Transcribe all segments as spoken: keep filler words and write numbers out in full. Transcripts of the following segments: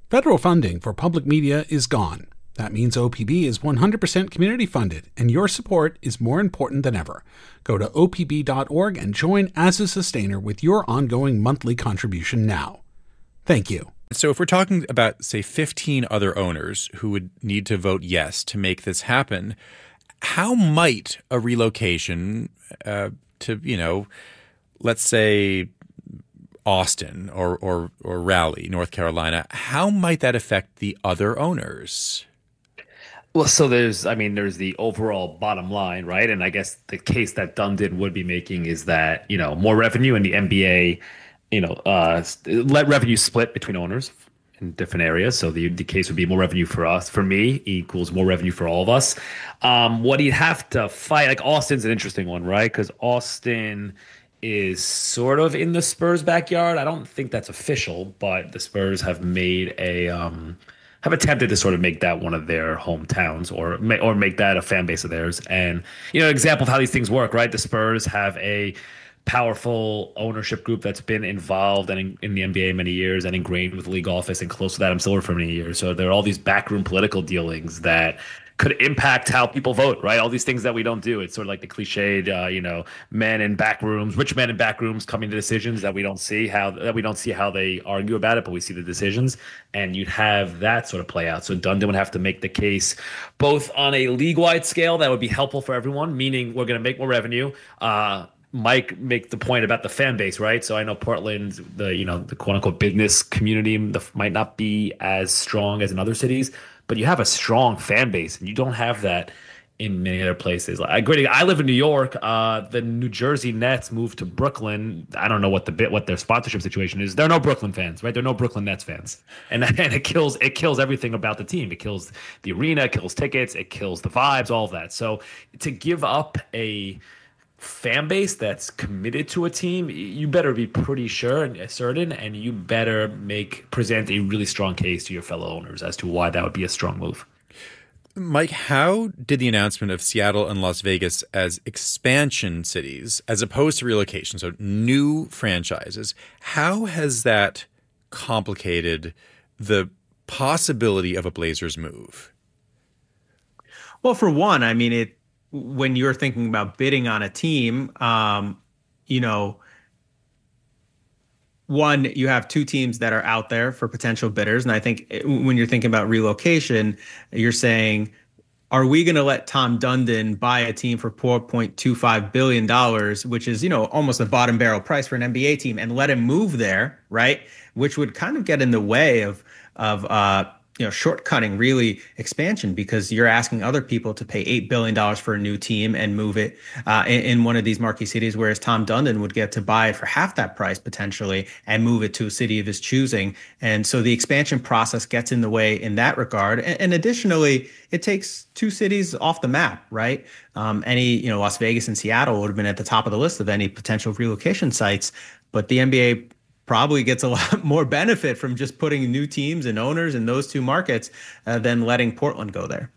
Federal funding for public media is gone. That means O P B is one hundred percent community funded, and your support is more important than ever. Go to O P B dot org and join as a sustainer with your ongoing monthly contribution now. Thank you. So if we're talking about, say, fifteen other owners who would need to vote yes to make this happen, how might a relocation uh, to, you know, let's say Austin or, or or Raleigh, North Carolina, how might that affect the other owners? Well, so there's, I mean, there's the overall bottom line, right? And I guess the case that Dundon would be making is that, you know, more revenue in the N B A, you know, uh, let revenue split between owners in different areas. So the the case would be more revenue for us, for me, equals more revenue for all of us. Um, what he'd have to fight, like Austin's an interesting one, right? Because Austin is sort of in the Spurs' backyard. I don't think that's official, but the Spurs have made a um, have attempted to sort of make that one of their hometowns, or or make that a fan base of theirs. And you know, example of how these things work, right? The Spurs have a powerful ownership group that's been involved and in, in the N B A many years and ingrained with league office and close to Adam Silver for many years. So there are all these backroom political dealings that could impact how people vote, right? All these things that we don't do. It's sort of like the cliched, uh, you know, men in back rooms, rich men in back rooms coming to decisions that we don't see how that we don't see how they argue about it, but we see the decisions. And you'd have that sort of play out. So Dundon would have to make the case both on a league-wide scale that would be helpful for everyone, meaning we're going to make more revenue. Uh, Mike make the point about the fan base, right? So I know Portland, the you know the quote unquote business community the, might not be as strong as in other cities, but you have a strong fan base, and you don't have that in many other places. Like, I agree. I live in New York. Uh, the New Jersey Nets moved to Brooklyn. I don't know what the bit what their sponsorship situation is. There are no Brooklyn fans, right? There are no Brooklyn Nets fans, and and it kills it kills everything about the team. It kills the arena, it kills tickets, it kills the vibes, all of that. So to give up a fan base that's committed to a team, you better be pretty sure and certain, and you better make present a really strong case to your fellow owners as to why that would be a strong move. Mike, how did the announcement of Seattle and Las Vegas as expansion cities, as opposed to relocation, so new franchises, how has that complicated the possibility of a Blazers move? Well, for one, I mean, it when you're thinking about bidding on a team, um, you know, one, you have two teams that are out there for potential bidders. And I think when you're thinking about relocation, you're saying, are we going to let Tom Dundon buy a team for four point two five billion dollars, which is, you know, almost a bottom barrel price for an N B A team, and let him move there, right? Which would kind of get in the way of, of, uh, you know, shortcutting really expansion, because you're asking other people to pay eight billion dollars for a new team and move it uh, in, in one of these marquee cities, whereas Tom Dundon would get to buy it for half that price potentially and move it to a city of his choosing. And so the expansion process gets in the way in that regard. And, and additionally, it takes two cities off the map, right? Um, any, you know, Las Vegas and Seattle would have been at the top of the list of any potential relocation sites, but the N B A probably gets a lot more benefit from just putting new teams and owners in those two markets uh, than letting Portland go there.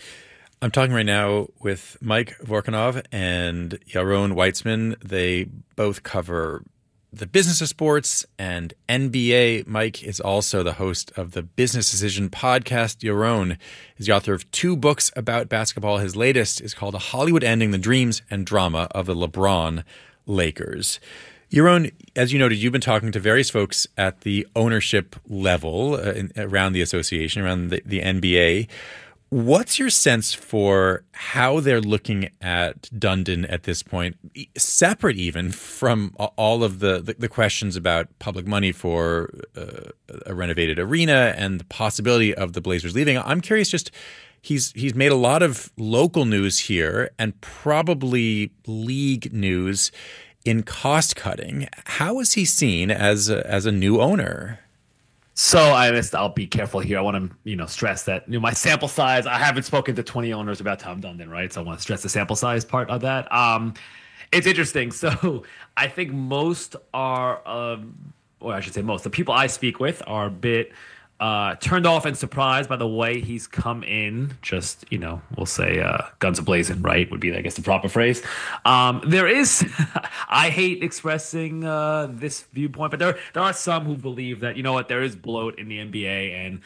I'm talking right now with Mike Vorkunov and Yaron Weitzman. They both cover the business of sports and N B A. Mike is also the host of the Business Decision podcast. Yaron is the author of two books about basketball. His latest is called A Hollywood Ending: The Dreams and Drama of the LeBron Lakers. Yaron, as you noted, you've been talking to various folks at the ownership level uh, in, around the association, around the, the N B A. What's your sense for how they're looking at Dundon at this point, separate even from all of the, the, the questions about public money for uh, a renovated arena and the possibility of the Blazers leaving? I'm curious, just he's he's made a lot of local news here and probably league news in cost cutting. How is he seen as a, as a new owner? So I missed, I'll be careful here. I want to, you know, stress that, you know, my sample size, I haven't spoken to twenty owners about Tom Dundon, right? So I want to stress the sample size part of that. Um, it's interesting. So I think most are, um, or I should say most, the people I speak with are a bit uh, turned off and surprised by the way he's come in. Just, you know, we'll say uh, guns a-blazing, right, would be, I guess, the proper phrase. Um, there is, I hate expressing uh, this viewpoint, but there there are some who believe that, you know what, there is bloat in the N B A, and